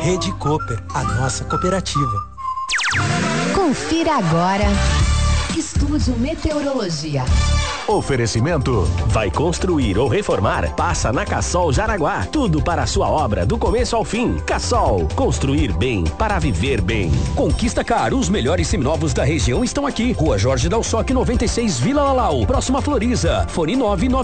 Rede Cooper, a nossa cooperativa. Confira agora. Estúdio Meteorologia. Oferecimento. Vai construir ou reformar? Passa na Cassol Jaraguá. Tudo para a sua obra, do começo ao fim. Cassol. Construir bem para viver bem. Conquista Car. Os melhores seminovos da região estão aqui. Rua Jorge Dalsoque, 96, Vila Lalau. Próxima Floriza. Fone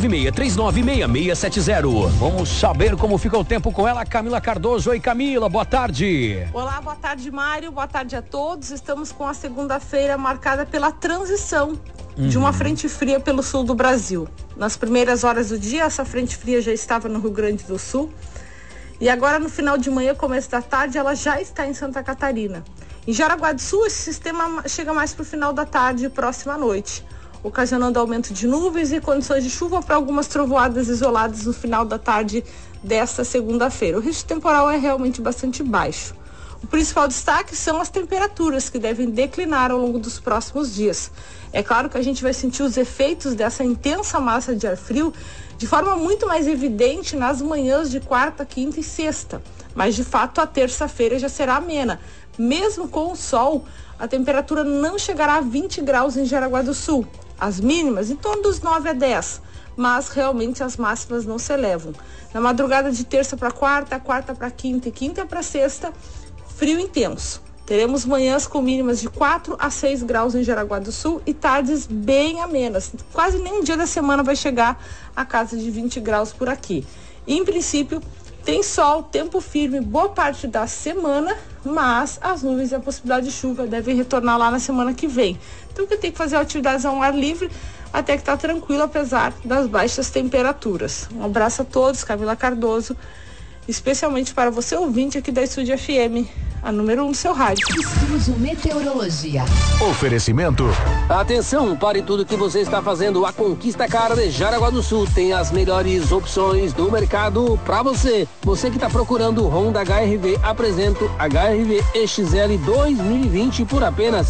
996396670. Vamos saber como fica o tempo com ela, Camila Cardoso. Oi, Camila. Boa tarde. Olá, boa tarde, Mário. Boa tarde a todos. Estamos com a segunda-feira marcada pela transição de uma frente fria pelo sul do Brasil. Nas primeiras horas do dia, essa frente fria já estava no Rio Grande do Sul. E agora, no final de manhã, começo da tarde, ela já está em Santa Catarina. Em Jaraguá do Sul, esse sistema chega mais para o final da tarde e próxima noite, ocasionando aumento de nuvens e condições de chuva para algumas trovoadas isoladas no final da tarde desta segunda-feira. O risco temporal é realmente bastante baixo. O principal destaque são as temperaturas, que devem declinar ao longo dos próximos dias. É claro que a gente vai sentir os efeitos dessa intensa massa de ar frio de forma muito mais evidente nas manhãs de quarta, quinta e sexta. Mas, de fato, a terça-feira já será amena. Mesmo com o sol, a temperatura não chegará a 20 graus em Jaraguá do Sul. As mínimas em torno dos 9 a 10, mas realmente as máximas não se elevam. Na madrugada de terça para quarta para quinta e quinta para sexta, frio intenso. Teremos manhãs com mínimas de 4 a 6 graus em Jaraguá do Sul e tardes bem amenas. Quase nenhum dia da semana vai chegar a casa de 20 graus por aqui. E, em princípio, tem sol, tempo firme, boa parte da semana, mas as nuvens e a possibilidade de chuva devem retornar lá na semana que vem. Então, que tem que fazer atividades ao ar livre até que está tranquilo, apesar das baixas temperaturas. Um abraço a todos, Camila Cardoso, especialmente para você, ouvinte aqui da Estúdio FM, a número 1 do seu rádio. Estúdio Meteorologia. Oferecimento. Atenção, pare tudo que você está fazendo. A Conquista Car de Jaraguá do Sul tem as melhores opções do mercado para você. Você que está procurando o Honda HR-V, apresento HR-V EXL 2020 por apenas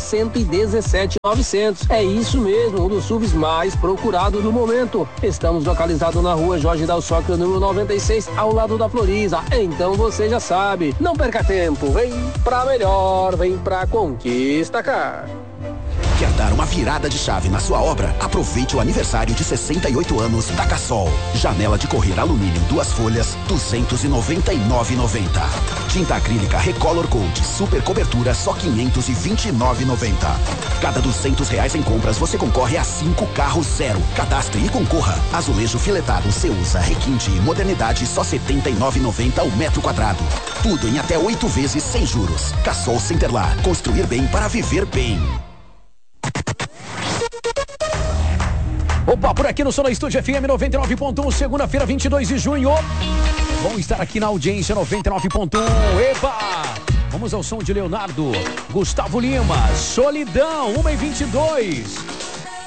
R$117.900. É isso mesmo, um dos SUVs mais procurados no momento. Estamos localizados na rua Jorge Dalsoque, número 96, ao lado da Floriza. Então você já sabe, não perca tempo, vem pra melhor, vem pra Conquista Car. Quer dar uma virada de chave na sua obra? Aproveite o aniversário de 68 anos da Cassol. Janela de correr alumínio 2 folhas, R$299,90. Tinta acrílica Recolor Coat super cobertura, só R$529,90. Cada R$200 em compras você concorre a 5 carros zero. Cadastre e concorra. Azulejo filetado Ceusa, requinte e modernidade, só R$79,90 o metro quadrado. Tudo em até 8 vezes sem juros. Cassol Centerlar, construir bem para viver bem. Opa, por aqui no Som da Estúdio FM 99.1, segunda-feira, 22 de junho. Vamos estar aqui na audiência 99.1. Epa! Vamos ao som de Leonardo, Gustavo Lima, Solidão, 1h22.